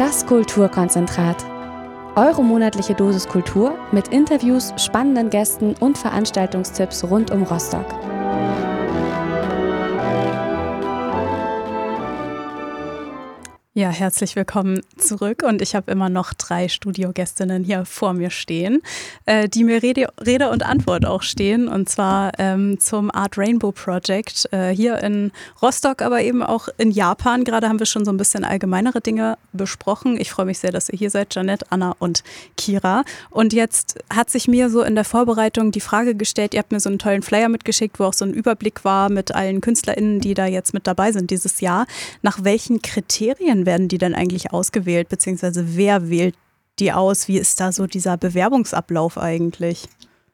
Das Kulturkonzentrat. Eure monatliche Dosis Kultur mit Interviews, spannenden Gästen und Veranstaltungstipps rund um Rostock. Ja, herzlich willkommen zurück und ich habe immer noch 3 Studiogästinnen hier vor mir stehen, die mir Rede und Antwort auch stehen, und zwar zum Art Rainbow Project hier in Rostock, aber eben auch in Japan. Gerade haben wir schon so ein bisschen allgemeinere Dinge besprochen. Ich freue mich sehr, dass ihr hier seid, Janette, Anna und Kira. Und jetzt hat sich mir so in der Vorbereitung die Frage gestellt, ihr habt mir so einen tollen Flyer mitgeschickt, wo auch so ein Überblick war mit allen KünstlerInnen, die da jetzt mit dabei sind dieses Jahr. Nach welchen Kriterien werden die denn eigentlich ausgewählt, beziehungsweise wer wählt die aus? Wie ist da so dieser Bewerbungsablauf eigentlich?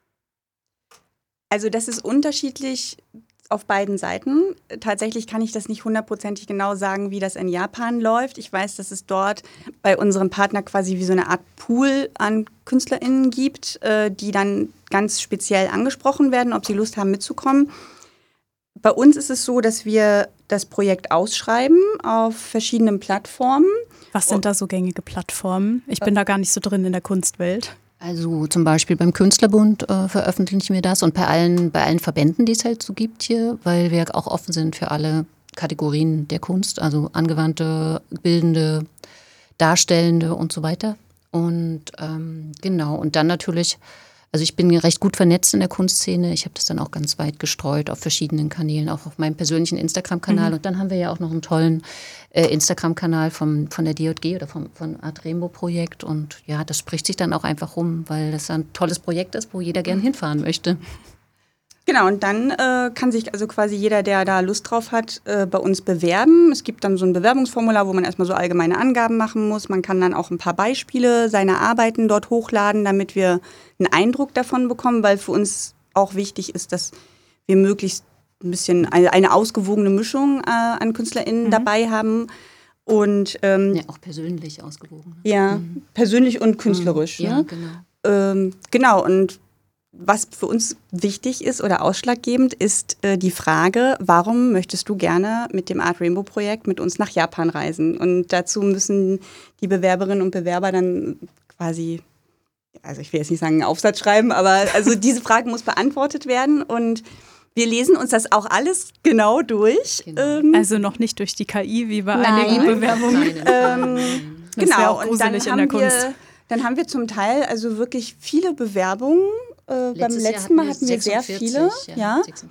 Also das ist unterschiedlich auf beiden Seiten. Tatsächlich kann ich das nicht hundertprozentig genau sagen, wie das in Japan läuft. Ich weiß, dass es dort bei unserem Partner quasi wie so eine Art Pool an KünstlerInnen gibt, die dann ganz speziell angesprochen werden, ob sie Lust haben mitzukommen. Bei uns ist es so, dass wir das Projekt ausschreiben auf verschiedenen Plattformen. Was sind da so gängige Plattformen? Ich bin da gar nicht so drin in der Kunstwelt. Also zum Beispiel beim Künstlerbund veröffentlichen wir das und bei allen Verbänden, die es halt so gibt hier, weil wir auch offen sind für alle Kategorien der Kunst, also angewandte, bildende, darstellende und so weiter. Und genau, und dann natürlich, also ich bin recht gut vernetzt in der Kunstszene. Ich habe das dann auch ganz weit gestreut auf verschiedenen Kanälen, auch auf meinem persönlichen Instagram-Kanal. Und dann haben wir ja auch noch einen tollen Instagram-Kanal von der DJG oder von Art Rainbow Projekt. Und ja, das spricht sich dann auch einfach rum, weil das ein tolles Projekt ist, wo jeder gern hinfahren möchte. Genau, und dann kann sich also quasi jeder, der da Lust drauf hat, bei uns bewerben. Es gibt dann so ein Bewerbungsformular, wo man erstmal so allgemeine Angaben machen muss. Man kann dann auch ein paar Beispiele seiner Arbeiten dort hochladen, damit wir einen Eindruck davon bekommen, weil für uns auch wichtig ist, dass wir möglichst ein bisschen eine ausgewogene Mischung an KünstlerInnen dabei haben. Und ja, auch persönlich ausgewogen. Ja, persönlich und künstlerisch. Ja, ne? genau. Genau, und was für uns wichtig ist oder ausschlaggebend ist die Frage, warum möchtest du gerne mit dem Art Rainbow Projekt mit uns nach Japan reisen? Und dazu müssen die Bewerberinnen und Bewerber dann quasi, also ich will jetzt nicht sagen einen Aufsatz schreiben, aber also diese Frage muss beantwortet werden und wir lesen uns das auch alles genau durch. Genau. Also noch nicht durch die KI, wie bei einigen Bewerbungen. Genau, auch und dann gruselig in der Kunst. Dann haben wir zum Teil also wirklich viele Bewerbungen. Beim letzten Mal hatten wir 46, sehr viele. Ja. 46,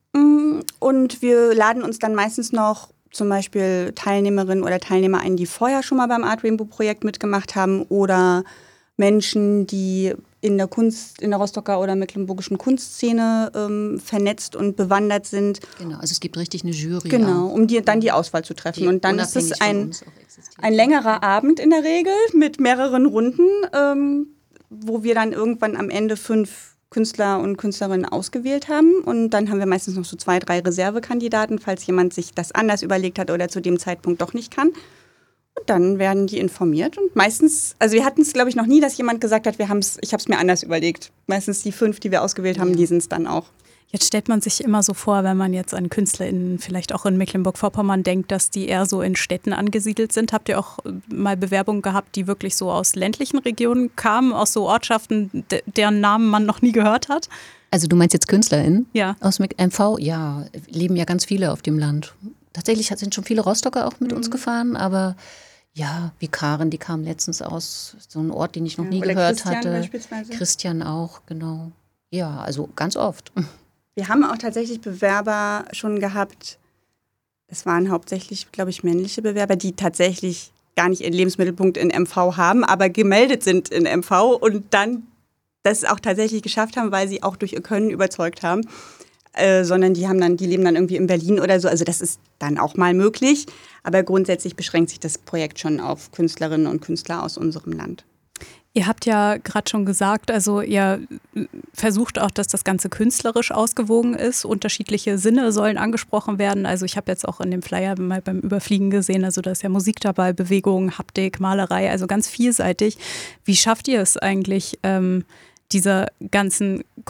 ja. Und wir laden uns dann meistens noch zum Beispiel Teilnehmerinnen oder Teilnehmer ein, die vorher schon mal beim Art Rainbow Projekt mitgemacht haben oder Menschen, die in der Kunst, in der Rostocker oder mecklenburgischen Kunstszene vernetzt und bewandert sind. Genau, also es gibt richtig eine Jury. Genau, auch, um dann die Auswahl zu treffen. die Und dann ist es unabhängig von uns auch existiert. ein längerer Abend in der Regel mit mehreren Runden, wo wir dann irgendwann am Ende 5 Künstler und Künstlerinnen ausgewählt haben. Und dann haben wir meistens noch so 2, 3 Reservekandidaten, falls jemand sich das anders überlegt hat oder zu dem Zeitpunkt doch nicht kann. Und dann werden die informiert. Und meistens, also wir hatten es, glaube ich, noch nie, dass jemand gesagt hat, ich habe es mir anders überlegt. Meistens die 5, die wir ausgewählt haben, die sind es dann auch. Jetzt stellt man sich immer so vor, wenn man jetzt an KünstlerInnen vielleicht auch in Mecklenburg-Vorpommern denkt, dass die eher so in Städten angesiedelt sind. Habt ihr auch mal Bewerbungen gehabt, die wirklich so aus ländlichen Regionen kamen, aus so Ortschaften, deren Namen man noch nie gehört hat? Also du meinst jetzt KünstlerInnen? Ja. Aus MV? Ja, leben ja ganz viele auf dem Land. Tatsächlich sind schon viele Rostocker auch mit uns gefahren, aber ja, wie Karen, die kam letztens aus so einem Ort, den ich noch nie gehört Christian hatte. Beispielsweise. Christian auch, genau. Ja, also ganz oft. Wir haben auch tatsächlich Bewerber schon gehabt, es waren hauptsächlich, glaube ich, männliche Bewerber, die tatsächlich gar nicht ihren Lebensmittelpunkt in MV haben, aber gemeldet sind in MV und dann das auch tatsächlich geschafft haben, weil sie auch durch ihr Können überzeugt haben. Sondern die leben dann irgendwie in Berlin oder so. Also das ist dann auch mal möglich. Aber grundsätzlich beschränkt sich das Projekt schon auf Künstlerinnen und Künstler aus unserem Land. Ihr habt ja gerade schon gesagt, also ihr versucht auch, dass das Ganze künstlerisch ausgewogen ist. Unterschiedliche Sinne sollen angesprochen werden. Also ich habe jetzt auch in dem Flyer mal beim Überfliegen gesehen, also da ist ja Musik dabei, Bewegung, Haptik, Malerei, also ganz vielseitig. Wie schafft ihr es eigentlich, dieser ganzen